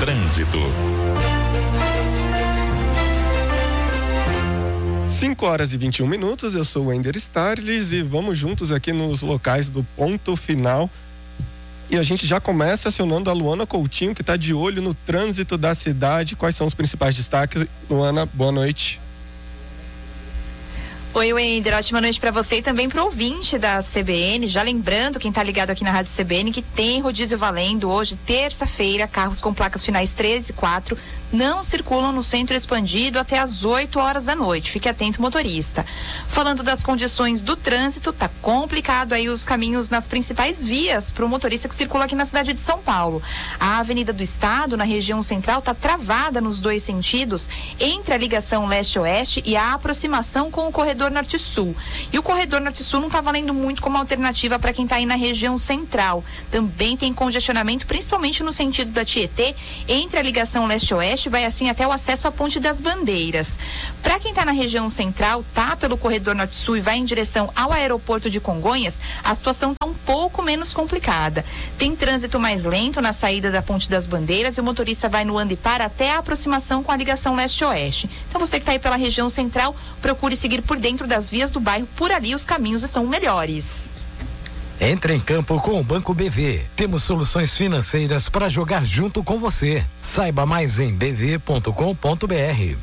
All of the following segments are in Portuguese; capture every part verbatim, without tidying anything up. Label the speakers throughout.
Speaker 1: Trânsito.
Speaker 2: cinco horas e vinte e um minutos, eu sou o Ender Starles e vamos juntos aqui nos locais do ponto final. E a gente já começa acionando a Luana Coutinho, que está de olho no trânsito da cidade. Quais são os principais destaques? Luana, boa noite.
Speaker 3: Oi, Wender, ótima noite para você e também para o ouvinte da C B N. Já lembrando, quem está ligado aqui na Rádio C B N, que tem rodízio valendo hoje, terça-feira, carros com placas finais treze e quatro não circulam no centro expandido até às oito horas da noite. Fique atento, motorista. Falando das condições do trânsito, tá complicado aí os caminhos nas principais vias para o motorista que circula aqui na cidade de São Paulo. A Avenida do Estado, na região central, tá travada nos dois sentidos, entre a ligação leste-oeste e a aproximação com o corredor norte-sul. E o corredor norte-sul não tá valendo muito como alternativa para quem tá aí na região central. Também tem congestionamento, principalmente no sentido da Tietê, entre a ligação leste-oeste, vai assim até o acesso à Ponte das Bandeiras. Para quem está na região central, tá pelo corredor norte-sul e vai em direção ao aeroporto de Congonhas, a situação está um pouco menos complicada. Tem trânsito mais lento na saída da Ponte das Bandeiras e o motorista vai no Andipar até a aproximação com a ligação leste-oeste. Então você que está aí pela região central, procure seguir por dentro das vias do bairro, por ali os caminhos estão melhores.
Speaker 4: Entre em campo com o Banco B V. Temos soluções financeiras para jogar junto com você. Saiba mais em b v ponto com ponto b r.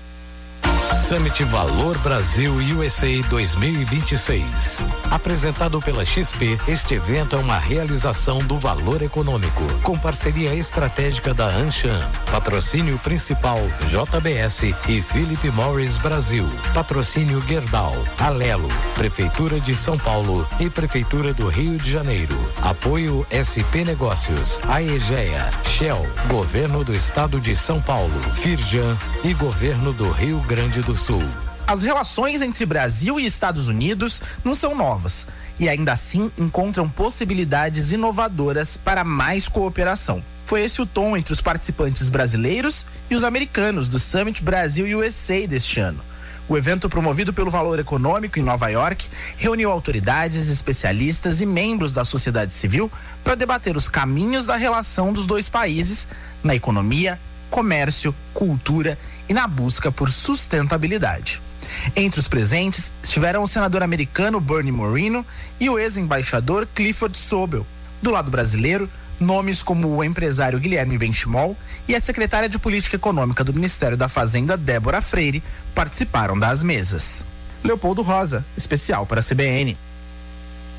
Speaker 4: Summit Valor Brasil U S A dois mil e vinte e seis. Apresentado pela X P, este evento é uma realização do Valor Econômico, com parceria estratégica da Anshan. Patrocínio principal J B S e Philip Morris Brasil. Patrocínio Gerdau, Alelo, Prefeitura de São Paulo e Prefeitura do Rio de Janeiro. Apoio S P Negócios, Aegea, Shell, Governo do Estado de São Paulo, Firjan e Governo do Rio Grande do Sul.
Speaker 5: As relações entre Brasil e Estados Unidos não são novas e ainda assim encontram possibilidades inovadoras para mais cooperação. Foi esse o tom entre os participantes brasileiros e os americanos do Summit Brasil U S A deste ano. O evento, promovido pelo Valor Econômico em Nova York, reuniu autoridades, especialistas e membros da sociedade civil para debater os caminhos da relação dos dois países na economia, comércio, cultura e na busca por sustentabilidade. Entre os presentes estiveram o senador americano Bernie Moreno e o ex-embaixador Clifford Sobel. Do lado brasileiro, nomes como o empresário Guilherme Benchimol e a secretária de Política Econômica do Ministério da Fazenda, Débora Freire, participaram das mesas. Leopoldo Rosa, especial para a C B N.